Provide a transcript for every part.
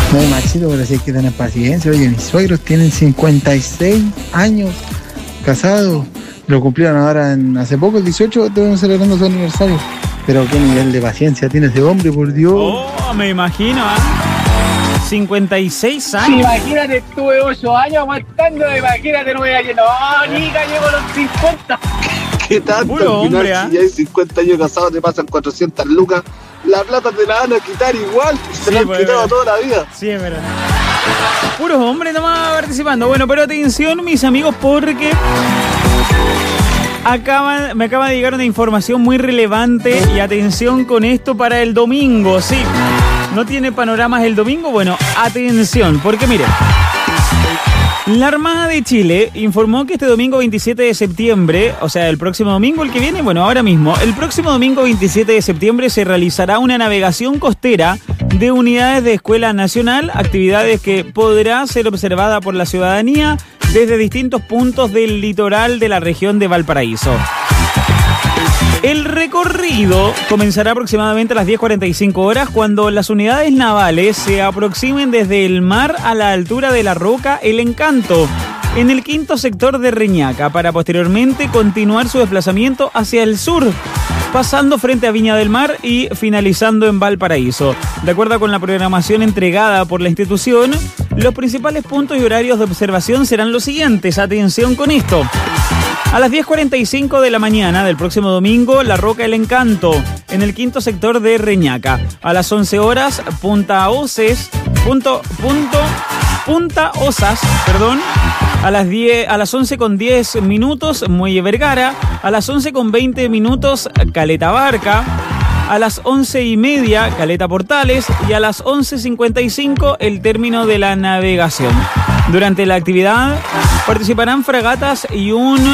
No, Maxito, pero sí hay que tener paciencia. Oye, mis suegros tienen 56 años casados. Lo cumplieron ahora hace poco, el 18, estuvieron celebrando su aniversario. Pero qué nivel de paciencia tiene ese hombre, por Dios. Oh, me imagino, 56 años. Sí, imagínate, tuve 8 años aguantando, imagínate, no voy a... No, Nica, llego a los 50. ¿Qué tanto? Puro Al final, hombre, si ya hay 50 años casados, te pasan 400 lucas. La plata te la van a quitar igual. Se la han quitado toda la vida. Sí, es verdad. Puros hombres nomás participando. Bueno, pero atención, mis amigos, porque me acaba de llegar una información muy relevante. Y atención con esto para el domingo, sí. ¿No tiene panoramas el domingo? Bueno, atención, porque miren. La Armada de Chile informó que este domingo 27 de septiembre, o sea, el próximo domingo, el que viene, bueno, ahora mismo, el próximo domingo 27 de septiembre se realizará una navegación costera de unidades de Escuela Nacional, actividades que podrá ser observada por la ciudadanía desde distintos puntos del litoral de la región de Valparaíso. El recorrido comenzará aproximadamente a las 10:45 horas cuando las unidades navales se aproximen desde el mar a la altura de la roca El Encanto, en el quinto sector de Reñaca, para posteriormente continuar su desplazamiento hacia el sur, pasando frente a Viña del Mar y finalizando en Valparaíso. De acuerdo con la programación entregada por la institución, los principales puntos y horarios de observación serán los siguientes. Atención con esto. A las 10:45 de la mañana del próximo domingo, la Roca El Encanto, en el quinto sector de Reñaca. A las 11 horas, Punta Osas. A las 11:10, Muelle Vergara. A las 11:20, Caleta Barca. A las 11:30, Caleta Portales. Y a las 11:55, el término de la navegación. Durante la actividad participarán fragatas y un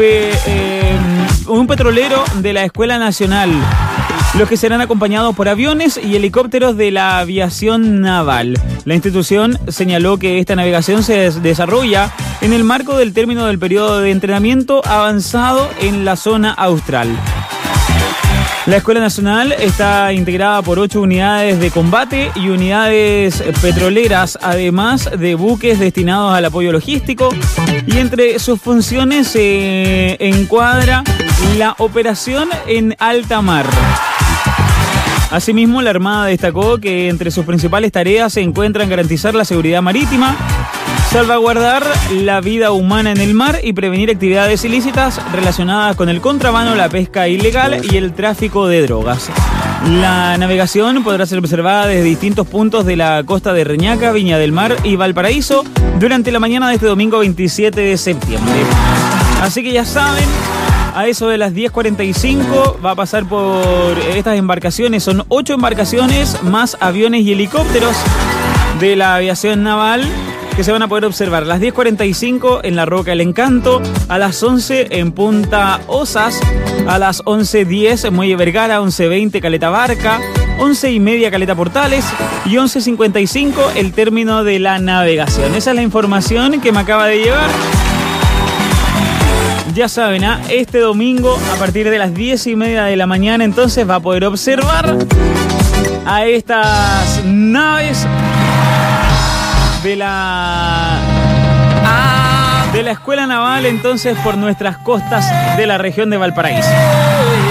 petrolero de la Escuela Nacional, los que serán acompañados por aviones y helicópteros de la aviación naval. La institución señaló que esta navegación se desarrolla en el marco del término del periodo de entrenamiento avanzado en la zona austral. La Escuela Nacional está integrada por 8 unidades de combate y unidades petroleras, además de buques destinados al apoyo logístico, y entre sus funciones se encuadra la operación en alta mar. Asimismo, la Armada destacó que entre sus principales tareas se encuentran garantizar la seguridad marítima, salvaguardar la vida humana en el mar y prevenir actividades ilícitas relacionadas con el contrabando, la pesca ilegal y el tráfico de drogas. La navegación podrá ser observada desde distintos puntos de la costa de Reñaca, Viña del Mar y Valparaíso durante la mañana de este domingo 27 de septiembre. Así que ya saben, a eso de las 10:45 va a pasar por estas embarcaciones. Son 8 embarcaciones más aviones y helicópteros de la aviación naval que se van a poder observar. A las 10:45 en la Roca El Encanto, a las 11 en Punta Osas, a las 11:10 Muelle Vergara, 11:20 Caleta Barca, 11:30 Caleta Portales y 11:55 el término de la navegación. Esa es la información que me acaba de llegar. Ya saben, este domingo a partir de las 10:30 de la mañana entonces va a poder observar a estas naves de la Escuela Naval entonces por nuestras costas de la región de Valparaíso.